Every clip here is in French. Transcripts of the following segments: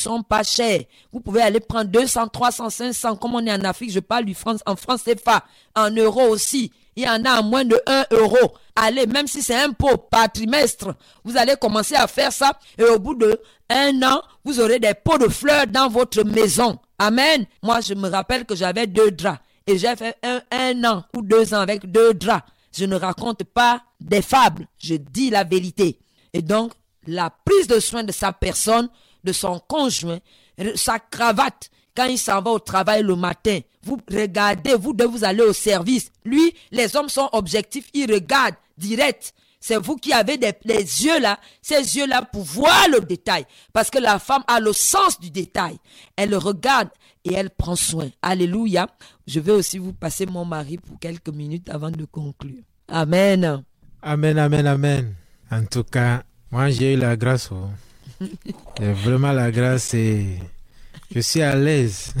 sont pas chers. Vous pouvez aller prendre 200, 300, 500, comme on est en Afrique, je parle en France CFA, en euros aussi. Il y en a à moins de 1 euro. Allez, même si c'est un pot par trimestre, vous allez commencer à faire ça et au bout de 1 an, vous aurez des pots de fleurs dans votre maison. Amen. Moi, je me rappelle que j'avais 2 draps et j'ai fait un an ou 2 ans avec 2 draps. Je ne raconte pas des fables, je dis la vérité. Et donc, la prise de soin de sa personne, de son conjoint, sa cravate, quand il s'en va au travail le matin, vous regardez, vous allez au service. Lui, les hommes sont objectifs, ils regardent direct. C'est vous qui avez les yeux là, ces yeux là pour voir le détail. Parce que la femme a le sens du détail. Elle regarde et elle prend soin. Alléluia. Je vais aussi vous passer mon mari pour quelques minutes avant de conclure. Amen. Amen, amen, amen. En tout cas, moi j'ai eu la grâce. J'ai vraiment la grâce et je suis à l'aise.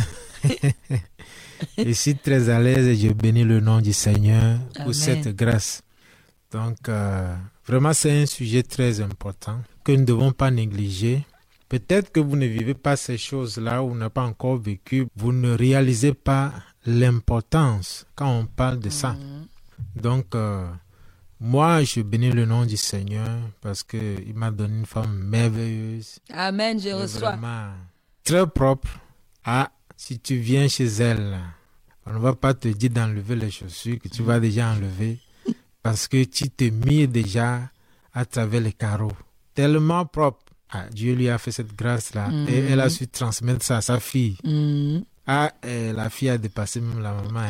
Je suis très à l'aise et je bénis le nom du Seigneur pour Amen. cette grâce. Donc, vraiment, c'est un sujet très important que nous ne devons pas négliger. Peut-être que vous ne vivez pas ces choses-là ou vous n'avez pas encore vécu. Vous ne réalisez pas l'importance quand on parle de ça. Donc, moi, je bénis le nom du Seigneur parce qu'il m'a donné une femme merveilleuse. Amen, je reçois. Vraiment très propre. Ah, si tu viens chez elle, on ne va pas te dire d'enlever les chaussures que tu vas déjà enlever parce que tu t'es mis déjà à travers les carreaux. Tellement propre. Ah, Dieu lui a fait cette grâce-là et elle a su transmettre ça à sa fille. Ah, la fille a dépassé même la maman.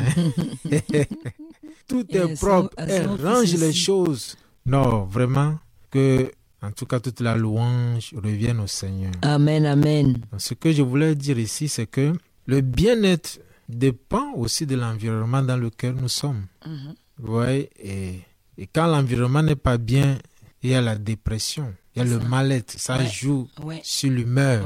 Tout est propre. Elle range les choses. Non, vraiment que, en tout cas, toute la louange revienne au Seigneur. Amen, amen. Donc, ce que je voulais dire ici, c'est que le bien-être dépend aussi de l'environnement dans lequel nous sommes. Ouais, et quand l'environnement n'est pas bien, il y a la dépression, il y a le mal-être. Ça joue sur l'humeur.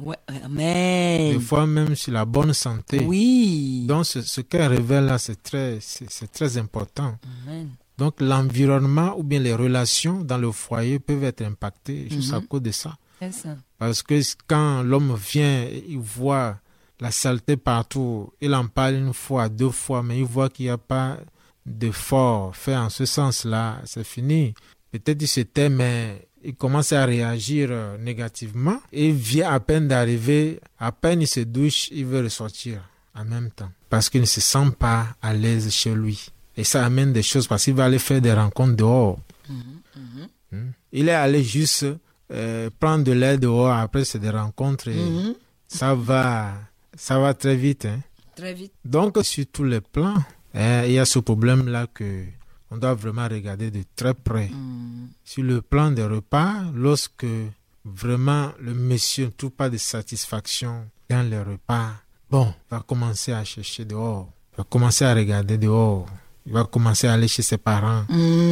Amen. Des fois même sur la bonne santé. Oui. Donc, ce qu'elle révèle là, c'est très important. Amen. Donc, l'environnement ou bien les relations dans le foyer peuvent être impactées juste à cause de ça. C'est ça. Parce que quand l'homme vient, il voit la saleté partout. Il en parle 1 fois, 2 fois, mais il voit qu'il n'y a pas d'effort fait en ce sens-là. C'est fini. Peut-être il se tait, mais il commence à réagir négativement. Il vient à peine d'arriver, à peine il se douche, il veut ressortir en même temps. Parce qu'il ne se sent pas à l'aise chez lui. Et ça amène des choses parce qu'il va aller faire des rencontres dehors. Il est allé juste prendre de l'air dehors, après c'est des rencontres et ça va très vite. Très vite. Donc sur tous les plans, il y a ce problème-là que on doit vraiment regarder de très près. Sur le plan des repas, lorsque vraiment le monsieur ne trouve pas de satisfaction dans les repas, bon, il va commencer à chercher dehors, il va commencer à regarder dehors, il va commencer à aller chez ses parents,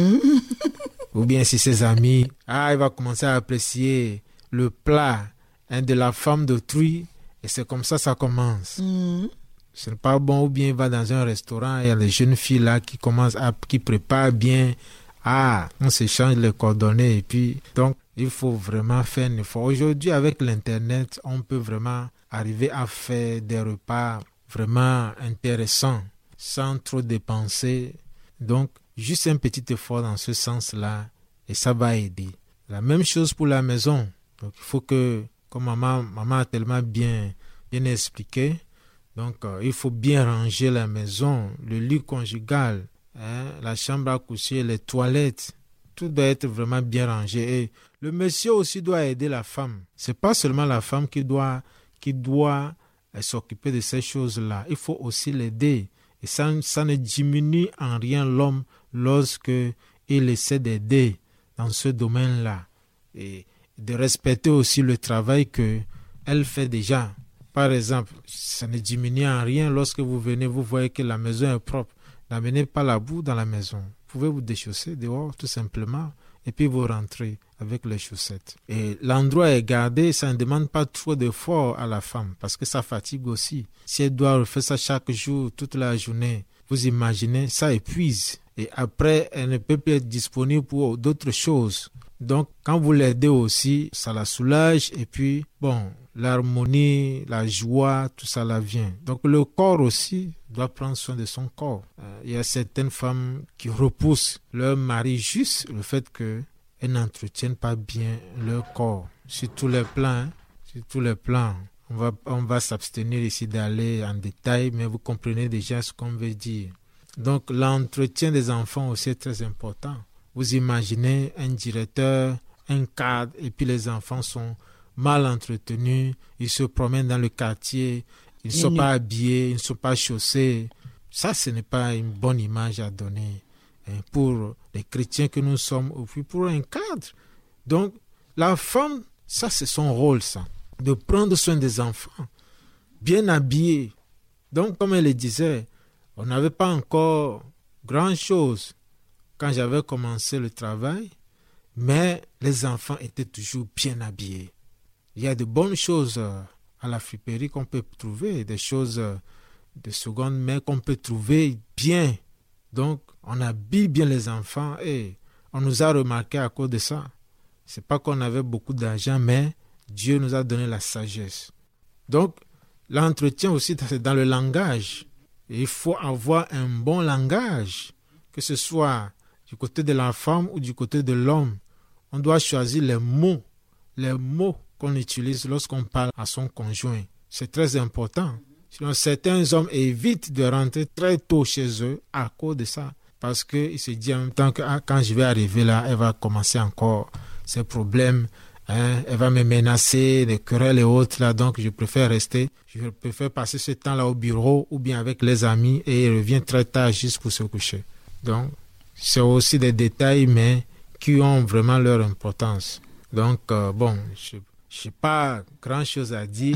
ou bien chez ses amis. Il va commencer à apprécier le plat de la femme d'autrui, et c'est comme ça commence. Ce n'est pas bon, ou bien il va dans un restaurant, il y a des jeunes filles là qui commencent qui préparent bien. On s'échange les coordonnées et puis donc il faut vraiment faire un effort. Aujourd'hui avec l'internet, on peut vraiment arriver à faire des repas vraiment intéressants sans trop dépenser. Donc juste un petit effort dans ce sens-là et ça va aider. La même chose pour la maison. Donc il faut que, comme maman a tellement bien expliqué, donc, il faut bien ranger la maison, le lit conjugal, la chambre à coucher, les toilettes. Tout doit être vraiment bien rangé. Et le monsieur aussi doit aider la femme. Ce n'est pas seulement la femme qui doit s'occuper de ces choses-là. Il faut aussi l'aider. Et ça ne diminue en rien l'homme lorsque il essaie d'aider dans ce domaine-là. Et de respecter aussi le travail qu'elle fait déjà. Par exemple, ça ne diminue en rien lorsque vous venez, vous voyez que la maison est propre. N'amenez pas la boue dans la maison. Vous pouvez vous déchausser dehors tout simplement et puis vous rentrez avec les chaussettes. Et l'endroit est gardé, ça ne demande pas trop d'efforts à la femme parce que ça fatigue aussi. Si elle doit refaire ça chaque jour, toute la journée, vous imaginez, ça épuise. Et après, elle ne peut plus être disponible pour d'autres choses. Donc, quand vous l'aidez aussi, ça la soulage. Et puis, bon, l'harmonie, la joie, tout ça la vient. Donc, le corps aussi doit prendre soin de son corps. Il y a certaines femmes qui repoussent leur mari juste le fait qu'elles n'entretiennent pas bien leur corps. Sur tous les plans, sur tous les plans. On va s'abstenir ici d'aller en détail, mais vous comprenez déjà ce qu'on veut dire. Donc, l'entretien des enfants aussi est très important. Vous imaginez un directeur, un cadre, et puis les enfants sont mal entretenus, ils se promènent dans le quartier, ils ne sont pas habillés, ils ne sont pas chaussés. Ça, ce n'est pas une bonne image à donner pour les chrétiens que nous sommes, ou puis pour un cadre. Donc, la femme, ça, c'est son rôle, ça, de prendre soin des enfants, bien habillés. Donc, comme elle le disait, on n'avait pas encore grand-chose quand j'avais commencé le travail, mais les enfants étaient toujours bien habillés. Il y a de bonnes choses à la friperie qu'on peut trouver, des choses de seconde main qu'on peut trouver bien. Donc, on habille bien les enfants et on nous a remarqué à cause de ça. C'est pas qu'on avait beaucoup d'argent, mais Dieu nous a donné la sagesse. Donc, l'entretien aussi, c'est dans le langage. Et il faut avoir un bon langage, que ce soit du côté de la femme ou du côté de l'homme. On doit choisir les mots qu'on utilise lorsqu'on parle à son conjoint. C'est très important. Sinon, certains hommes évitent de rentrer très tôt chez eux à cause de ça. Parce qu'ils se disent en même temps que quand je vais arriver là, elle va commencer encore ses problèmes. Elle va me menacer, des querelles et autres. Là, donc, je préfère rester. Je préfère passer ce temps-là au bureau ou bien avec les amis et il revient très tard juste pour se coucher. Donc, c'est aussi des détails, mais qui ont vraiment leur importance. Donc, bon, je n'ai pas grand-chose à dire.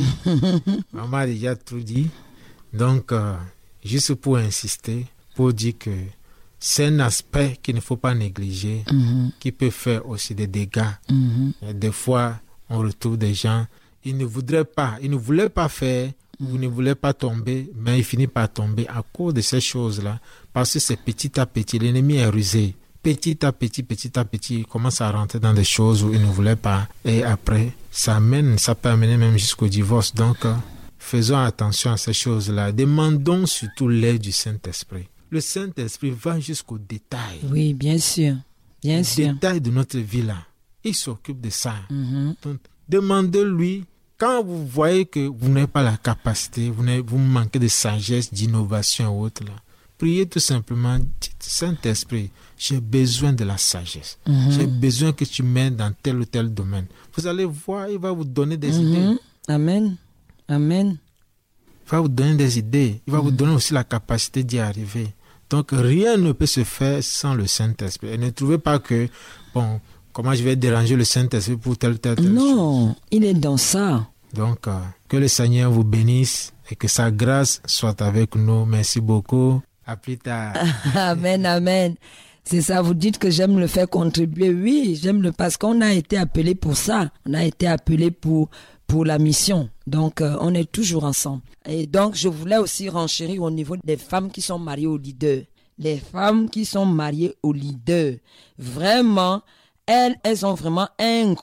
Maman a déjà tout dit. Donc, juste pour insister, pour dire que c'est un aspect qu'il ne faut pas négliger, qui peut faire aussi des dégâts. Et des fois, on retrouve des gens, ils ne voulaient pas faire, ou ne voulaient pas tomber, mais ils finissent par tomber à cause de ces choses-là, parce que c'est petit à petit, l'ennemi est rusé. Petit à petit, il commence à rentrer dans des choses où il ne voulait pas. Et après, ça peut amener même jusqu'au divorce. Donc, faisons attention à ces choses-là. Demandons surtout l'aide du Saint-Esprit. Le Saint-Esprit va jusqu'au détail. Oui, bien sûr. Bien sûr. Le détail de notre vie là. Il s'occupe de ça. Donc, demandez-lui, quand vous voyez que vous n'avez pas la capacité, vous manquez de sagesse, d'innovation et autres là, priez tout simplement, dites, Saint-Esprit, j'ai besoin de la sagesse. J'ai besoin que tu m'aides dans tel ou tel domaine. Vous allez voir, il va vous donner des idées. Amen. Amen. Il va vous donner des idées. Il va vous donner aussi la capacité d'y arriver. Donc, rien ne peut se faire sans le Saint-Esprit. Et ne trouvez pas que, bon, comment je vais déranger le Saint-Esprit pour telle chose. Non, il est dans ça. Donc, que le Seigneur vous bénisse et que sa grâce soit avec nous. Merci beaucoup. À plus tard. Amen, amen. C'est ça, vous dites que j'aime le faire contribuer. Oui, parce qu'on a été appelé pour ça. On a été appelé pour la mission. Donc, on est toujours ensemble. Et donc, je voulais aussi renchérir au niveau des femmes qui sont mariées aux leaders. Les femmes qui sont mariées aux leaders, vraiment, elles ont vraiment un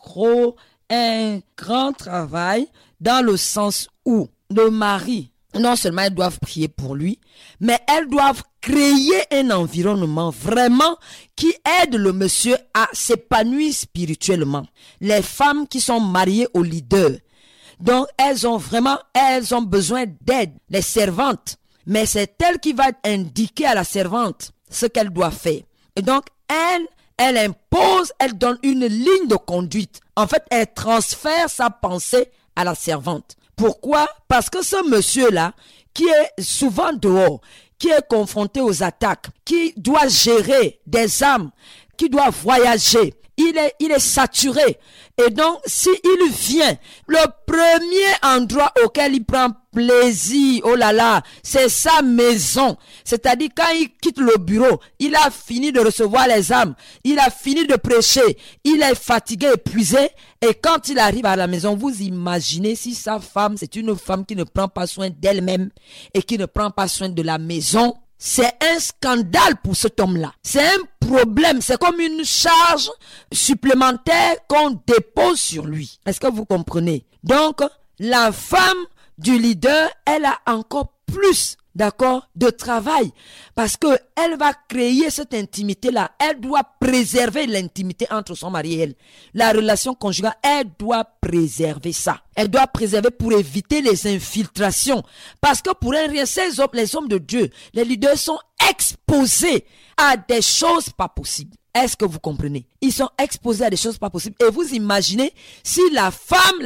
grand travail dans le sens où le mari, non seulement elles doivent prier pour lui, mais elles doivent créer un environnement vraiment qui aide le monsieur à s'épanouir spirituellement. Les femmes qui sont mariées aux leaders, donc elles ont besoin d'aide, les servantes. Mais c'est elle qui va indiquer à la servante ce qu'elle doit faire. Et donc elle impose, elle donne une ligne de conduite. En fait, elle transfère sa pensée à la servante. Pourquoi? Parce que ce monsieur-là, qui est souvent dehors, qui est confronté aux attaques, qui doit gérer des âmes, qui doit voyager, il est saturé. Et donc, s'il vient, le premier endroit auquel il prend plaisir, oh là là, c'est sa maison. C'est-à-dire, quand il quitte le bureau, il a fini de recevoir les âmes, il a fini de prêcher, il est fatigué, épuisé, et quand il arrive à la maison, vous imaginez si sa femme, c'est une femme qui ne prend pas soin d'elle-même et qui ne prend pas soin de la maison, c'est un scandale pour cet homme-là. C'est un problème, c'est comme une charge supplémentaire qu'on dépose sur lui. Est-ce que vous comprenez? Donc, la femme du leader, elle a encore plus, d'accord, de travail, parce que elle va créer cette intimité-là. Elle doit préserver l'intimité entre son mari et elle. La relation conjugale, elle doit préserver ça. Elle doit préserver pour éviter les infiltrations. Parce que pour un rien, les hommes de Dieu, les leaders sont exposés à des choses pas possibles. Est-ce que vous comprenez? Ils sont exposés à des choses pas possibles. Et vous imaginez si la femme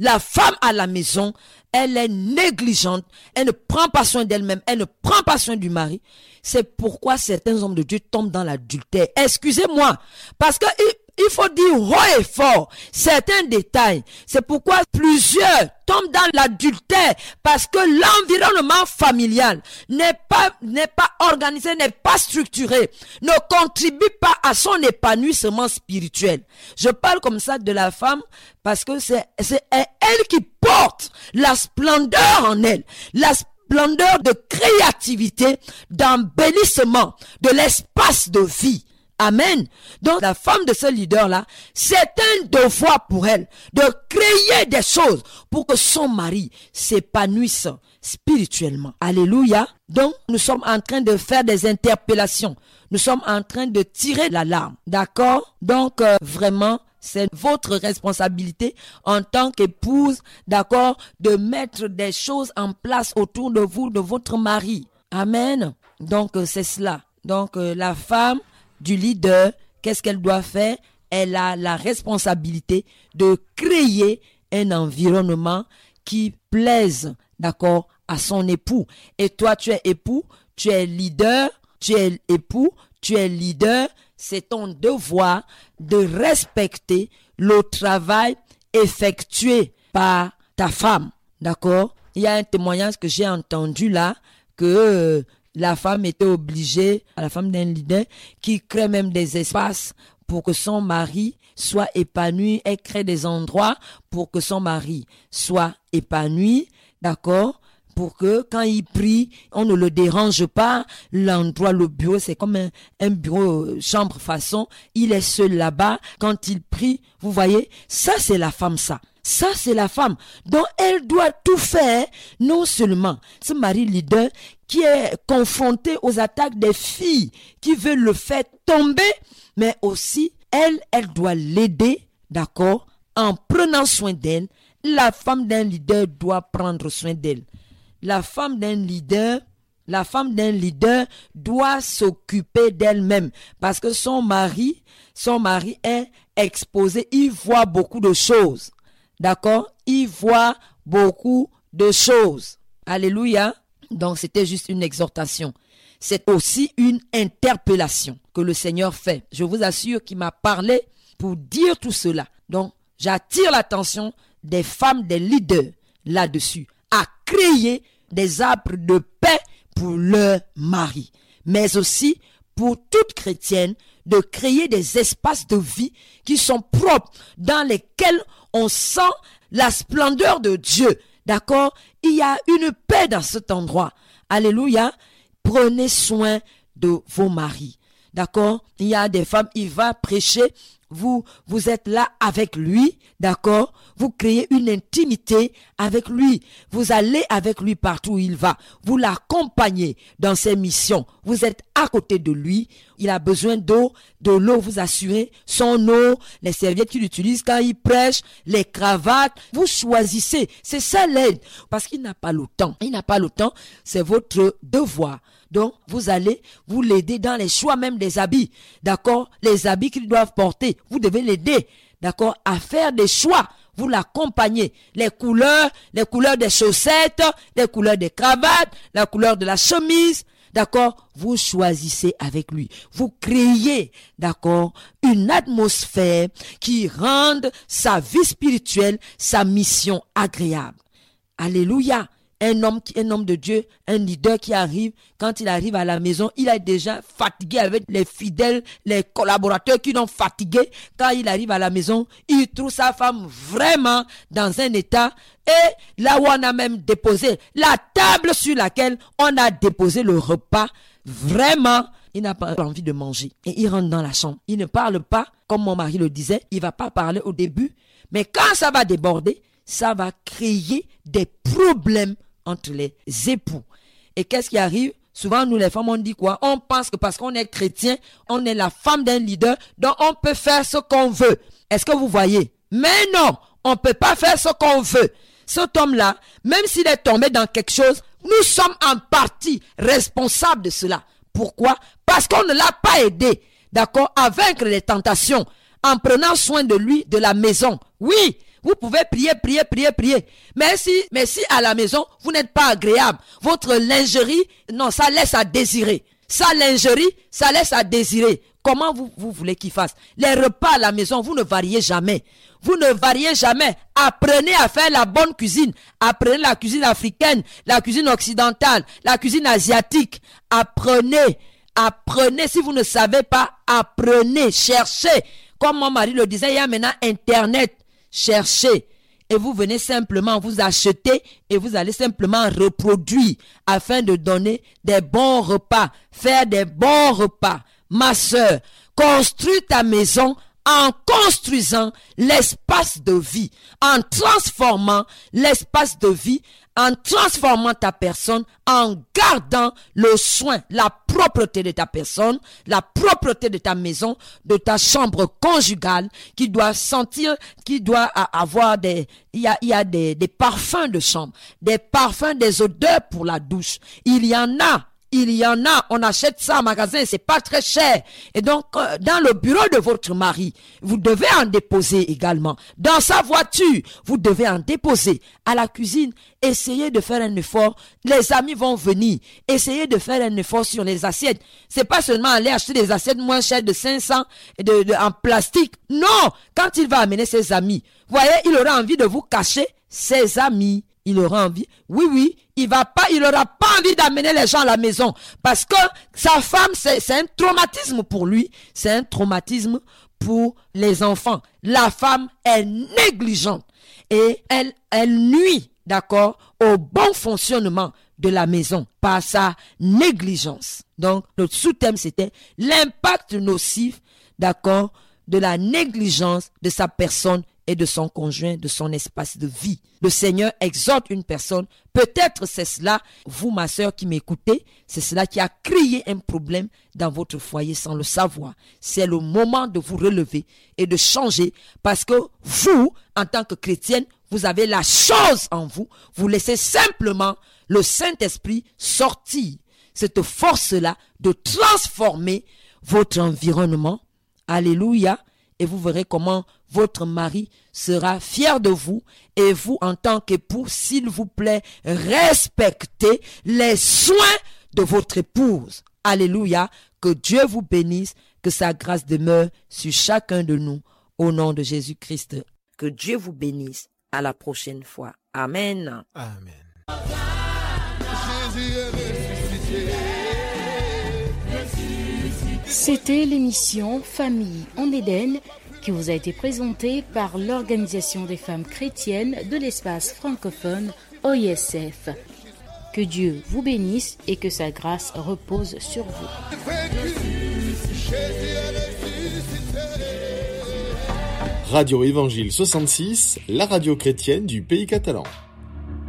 à la maison, elle est négligente, elle ne prend pas soin d'elle-même, elle ne prend pas soin du mari. C'est pourquoi certains hommes de Dieu tombent dans l'adultère. Excusez-moi, parce que il faut dire haut et fort certains détails. C'est pourquoi plusieurs tombent dans l'adultère, parce que l'environnement familial n'est pas organisé, n'est pas structuré, ne contribue pas à son épanouissement spirituel. Je parle comme ça de la femme parce que c'est elle qui porte la splendeur en elle, la splendeur de créativité, d'embellissement de l'espace de vie. Amen. Donc la femme de ce leader-là, c'est un devoir pour elle de créer des choses pour que son mari s'épanouisse spirituellement. Alléluia. Donc nous sommes en train de faire des interpellations. Nous sommes en train de tirer l'alarme. D'accord? Donc vraiment, c'est votre responsabilité en tant qu'épouse, d'accord, de mettre des choses en place autour de vous, de votre mari. Amen. Donc c'est cela. Donc la femme du leader, qu'est-ce qu'elle doit faire? Elle a la responsabilité de créer un environnement qui plaise, d'accord, à son époux. Et toi, tu es époux, tu es leader, tu es époux, tu es leader. C'est ton devoir de respecter le travail effectué par ta femme, d'accord? Il y a un témoignage que j'ai entendu là, que la femme était obligée, la femme d'un leader, qui crée même des espaces pour que son mari soit épanoui. Elle crée des endroits pour que son mari soit épanoui, d'accord? Pour que quand il prie, on ne le dérange pas. L'endroit, le bureau, c'est comme un bureau chambre façon. Il est seul là-bas. Quand il prie, vous voyez, ça c'est la femme, ça. Ça, c'est la femme. Donc, elle doit tout faire, non seulement ce mari leader qui est confronté aux attaques des filles qui veulent le faire tomber, mais aussi, elle doit l'aider, d'accord, en prenant soin d'elle. La femme d'un leader doit prendre soin d'elle. La femme d'un leader doit s'occuper d'elle-même parce que son mari est exposé, il voit beaucoup de choses. D'accord? Il voit beaucoup de choses. Alléluia. Donc, c'était juste une exhortation. C'est aussi une interpellation que le Seigneur fait. Je vous assure qu'il m'a parlé pour dire tout cela. Donc, j'attire l'attention des femmes, des leaders là-dessus, à créer des arbres de paix pour leur mari. Mais aussi pour toute chrétienne de créer des espaces de vie qui sont propres, dans lesquels on sent la splendeur de Dieu. D'accord? Il y a une paix dans cet endroit. Alléluia. Prenez soin de vos maris. D'accord? Il y a des femmes, il va prêcher. Vous êtes là avec lui, d'accord? Vous créez une intimité avec lui. Vous allez avec lui partout où il va. Vous l'accompagnez dans ses missions. Vous êtes à côté de lui. Il a besoin d'eau, de l'eau, vous assurez son eau, les serviettes qu'il utilise quand il prêche, les cravates. Vous choisissez. C'est ça l'aide. Parce qu'il n'a pas le temps. Il n'a pas le temps. C'est votre devoir. Donc, vous allez vous l'aider dans les choix même des habits. D'accord? Les habits qu'ils doivent porter. Vous devez l'aider. D'accord? À faire des choix. Vous l'accompagnez. Les couleurs des chaussettes, les couleurs des cravates, la couleur de la chemise. D'accord? Vous choisissez avec lui. Vous créez, d'accord, une atmosphère qui rende sa vie spirituelle, sa mission agréable. Alléluia. Un homme de Dieu, un leader qui arrive, quand il arrive à la maison, il est déjà fatigué avec les fidèles, les collaborateurs qui l'ont fatigué. Quand il arrive à la maison, il trouve sa femme vraiment dans un état. Et là où on a même déposé la table sur laquelle on a déposé le repas, vraiment, il n'a pas envie de manger. Et il rentre dans la chambre. Il ne parle pas, comme mon mari le disait, il ne va pas parler au début. Mais quand ça va déborder, ça va créer des problèmes entre les époux. Et qu'est-ce qui arrive? Souvent, nous les femmes, on dit quoi? On pense que parce qu'on est chrétien, on est la femme d'un leader, donc on peut faire ce qu'on veut. Est-ce que vous voyez? Mais non, on ne peut pas faire ce qu'on veut. Cet homme-là, même s'il est tombé dans quelque chose, nous sommes en partie responsables de cela. Pourquoi? Parce qu'on ne l'a pas aidé, d'accord, à vaincre les tentations, en prenant soin de lui, de la maison. Oui, vous pouvez prier. Mais si à la maison, vous n'êtes pas agréable, votre lingerie, non, ça laisse à désirer. Sa lingerie, ça laisse à désirer. Comment vous voulez qu'il fasse? Les repas à la maison, vous ne variez jamais. Vous ne variez jamais. Apprenez à faire la bonne cuisine. Apprenez la cuisine africaine, la cuisine occidentale, la cuisine asiatique. Apprenez. Si vous ne savez pas, apprenez, cherchez. Comme mon mari le disait, il y a maintenant Internet. Cherchez. Et vous venez simplement vous acheter et vous allez simplement reproduire afin de donner des bons repas, faire des bons repas. Ma sœur, construis ta maison en construisant l'espace de vie, en transformant l'espace de vie, en transformant ta personne, en gardant le soin, la propreté de ta personne, la propreté de ta maison, de ta chambre conjugale, qui doit sentir, qui doit avoir il y a des parfums de chambre, des parfums, des odeurs pour la douche. Il y en a, on achète ça en magasin, c'est pas très cher. Et donc, dans le bureau de votre mari, vous devez en déposer également. Dans sa voiture, vous devez en déposer. À la cuisine, essayez de faire un effort. Les amis vont venir. Essayez de faire un effort sur les assiettes. C'est pas seulement aller acheter des assiettes moins chères de 500 en plastique. Non! Quand il va amener ses amis, vous voyez, il aura envie de vous cacher ses amis. Il aura envie, oui, il aura pas envie d'amener les gens à la maison parce que sa femme, c'est un traumatisme pour lui, c'est un traumatisme pour les enfants. La femme est négligente et elle nuit, d'accord, au bon fonctionnement de la maison par sa négligence. Donc, le sous-thème, c'était l'impact nocif, d'accord, de la négligence de sa personne et de son conjoint, de son espace de vie. Le Seigneur exhorte une personne. Peut-être c'est cela, vous ma sœur qui m'écoutez, c'est cela qui a créé un problème dans votre foyer sans le savoir. C'est le moment de vous relever et de changer parce que vous, en tant que chrétienne, vous avez la chose en vous. Vous laissez simplement le Saint-Esprit sortir cette force-là de transformer votre environnement. Alléluia. Et vous verrez comment votre mari sera fier de vous. Et vous, en tant qu'époux, s'il vous plaît, respectez les soins de votre épouse. Alléluia. Que Dieu vous bénisse, que sa grâce demeure sur chacun de nous. Au nom de Jésus-Christ. Que Dieu vous bénisse. À la prochaine fois. Amen. Amen. C'était l'émission Famille en Éden qui vous a été présentée par l'Organisation des femmes chrétiennes de l'espace francophone OISF. Que Dieu vous bénisse et que sa grâce repose sur vous. Radio Évangile 66, la radio chrétienne du pays catalan.